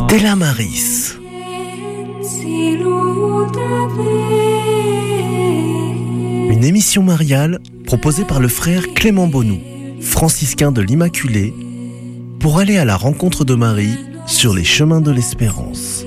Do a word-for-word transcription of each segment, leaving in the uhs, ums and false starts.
Della Maris. Une émission mariale proposée par le frère Clément Bonou, franciscain de l'Immaculée, pour aller à la rencontre de Marie sur les chemins de l'espérance.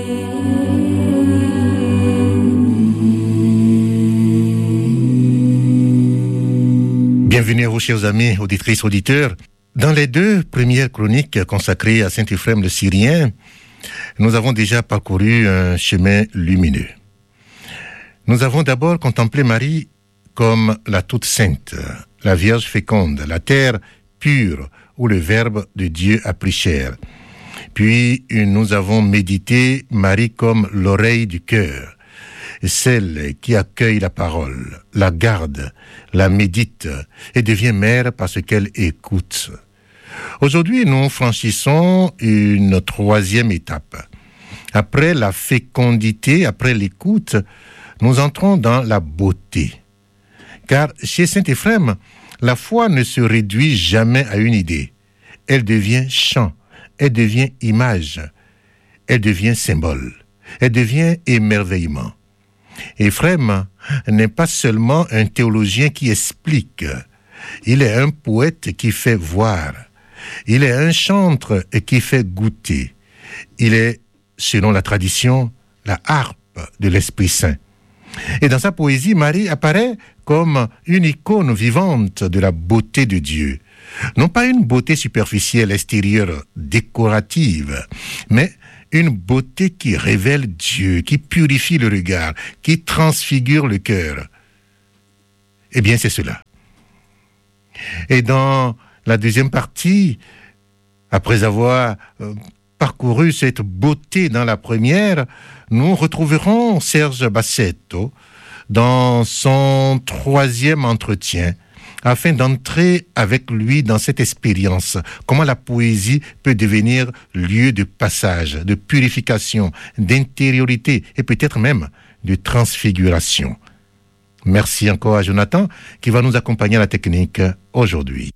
Bienvenue à vous, chers amis, auditrices, auditeurs. Dans les deux premières chroniques consacrées à saint Éphrem le Syrien, nous avons déjà parcouru un chemin lumineux. Nous avons d'abord contemplé Marie comme la toute sainte, la Vierge féconde, la terre pure où le Verbe de Dieu a pris chair. Puis nous avons médité Marie comme l'oreille du cœur, celle qui accueille la parole, la garde, la médite et devient mère parce qu'elle écoute. Aujourd'hui, nous franchissons une troisième étape. Après la fécondité, après l'écoute, nous entrons dans la beauté. Car chez saint Éphrem, la foi ne se réduit jamais à une idée. Elle devient chant, elle devient image, elle devient symbole, elle devient émerveillement. Éphrem n'est pas seulement un théologien qui explique, il est un poète qui fait voir, il est un chantre qui fait goûter, il est, selon la tradition, la harpe de l'Esprit Saint. Et dans sa poésie, Marie apparaît comme une icône vivante de la beauté de Dieu. Non pas une beauté superficielle, extérieure, décorative, mais une beauté qui révèle Dieu, qui purifie le regard, qui transfigure le cœur. Eh bien, c'est cela. Et dans la deuxième partie, après avoir euh, parcouru cette beauté dans la première, nous retrouverons Serge Bassetto dans son troisième entretien, afin d'entrer avec lui dans cette expérience, comment la poésie peut devenir lieu de passage, de purification, d'intériorité et peut-être même de transfiguration. Merci encore à Jonathan qui va nous accompagner à la technique aujourd'hui.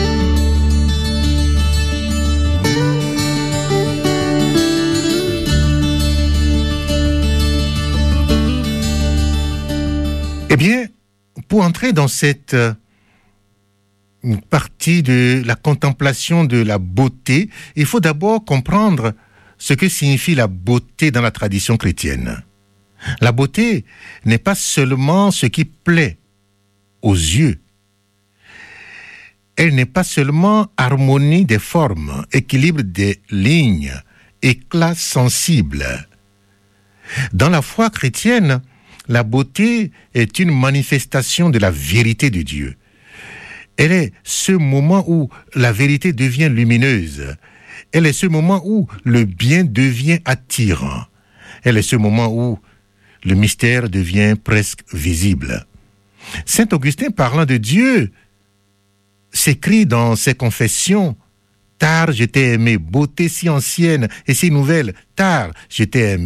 Eh bien, pour entrer dans cette une partie de la contemplation de la beauté, il faut d'abord comprendre ce que signifie la beauté dans la tradition chrétienne. La beauté n'est pas seulement ce qui plaît aux yeux. Elle n'est pas seulement harmonie des formes, équilibre des lignes, éclat sensible. Dans la foi chrétienne, la beauté est une manifestation de la vérité de Dieu. Elle est ce moment où la vérité devient lumineuse. Elle est ce moment où le bien devient attirant. Elle est ce moment où le mystère devient presque visible. Saint Augustin, parlant de Dieu, s'écrit dans ses confessions « Tard je t'ai aimé, beauté si ancienne et si nouvelle, tard je t'ai aimé ».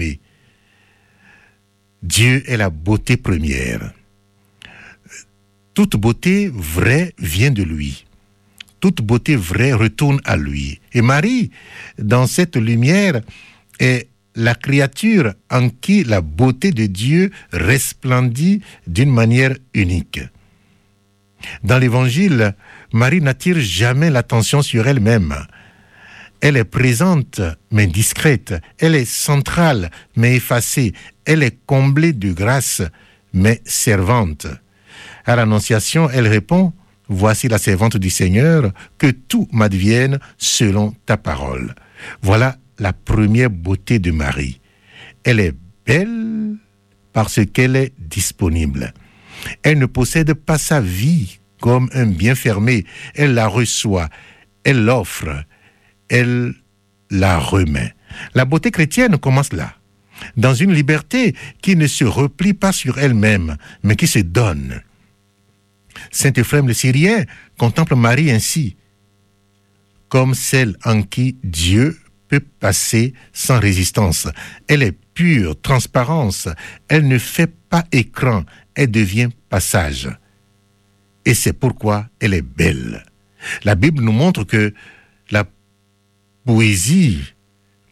Dieu est la beauté première. Toute beauté vraie vient de lui. Toute beauté vraie retourne à lui. Et Marie, dans cette lumière, est la créature en qui la beauté de Dieu resplendit d'une manière unique. Dans l'Évangile, Marie n'attire jamais l'attention sur elle-même. Elle est présente, mais discrète. Elle est centrale, mais effacée. Elle est comblée de grâce, mais servante. À l'Annonciation, elle répond « Voici la servante du Seigneur, que tout m'advienne selon ta parole. » Voilà la première beauté de Marie. Elle est belle parce qu'elle est disponible. Elle ne possède pas sa vie comme un bien fermé. Elle la reçoit, elle l'offre, elle la remet. La beauté chrétienne commence là, dans une liberté qui ne se replie pas sur elle-même, mais qui se donne. Saint Éphrem le Syrien contemple Marie ainsi, comme celle en qui Dieu peut passer sans résistance. Elle est pure, transparence, elle ne fait pas écran, elle devient passage. Et c'est pourquoi elle est belle. La Bible nous montre que la poésie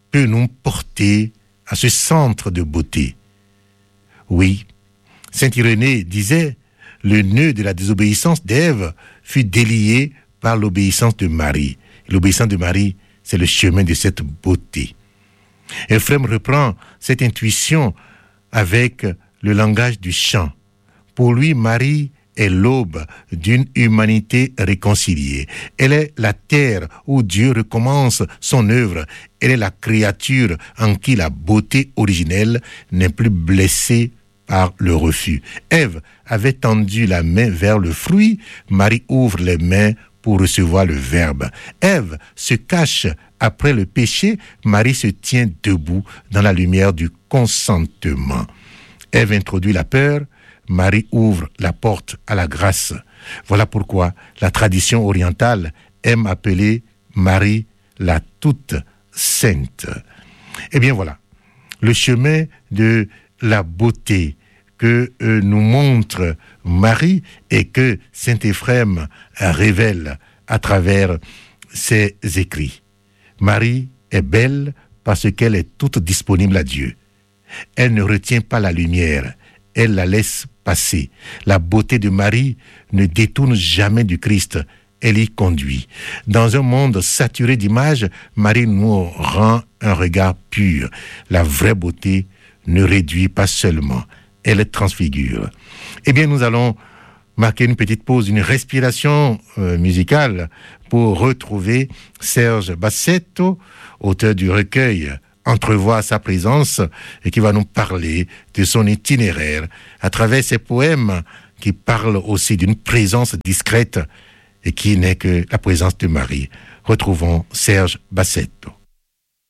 peut nous porter à ce centre de beauté. Oui, saint Irénée disait, le nœud de la désobéissance d'Ève fut délié par l'obéissance de Marie. L'obéissance de Marie, c'est le chemin de cette beauté. Ephrem reprend cette intuition avec le langage du chant. Pour lui, Marie est l'aube d'une humanité réconciliée. Elle est la terre où Dieu recommence son œuvre. Elle est la créature en qui la beauté originelle n'est plus blessée par le refus. Ève avait tendu la main vers le fruit, Marie ouvre les mains pour recevoir le Verbe. Ève se cache après le péché, Marie se tient debout dans la lumière du consentement. Ève introduit la peur, Marie ouvre la porte à la grâce. Voilà pourquoi la tradition orientale aime appeler Marie la toute sainte. Eh bien voilà, le chemin de la beauté que euh, nous montre Marie et que saint Ephrem révèle à travers ses écrits. Marie est belle parce qu'elle est toute disponible à Dieu. Elle ne retient pas la lumière, elle la laisse passer. La beauté de Marie ne détourne jamais du Christ, elle y conduit. Dans un monde saturé d'images, Marie nous rend un regard pur. La vraie beauté ne réduit pas seulement, elle transfigure. Eh bien, nous allons marquer une petite pause, une respiration euh, musicale pour retrouver Serge Bassetto, auteur du recueil Entrevoir sa présence, et qui va nous parler de son itinéraire à travers ses poèmes qui parlent aussi d'une présence discrète et qui n'est que la présence de Marie. Retrouvons Serge Bassetto.